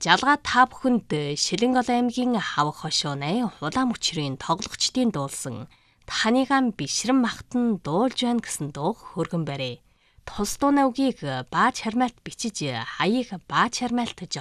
Жалгаа та бүхэнд Шилэнгол аймгийн Хавх хошуу 80 хулаа мөчрийн тоглогчдын дуулсан Таны гам бишрэн махтан дуулж байна гэсэн дуу хөргөн барэ. Тус дууны үгийг бааж хармайлт бичиж хаяг бааж хармайлт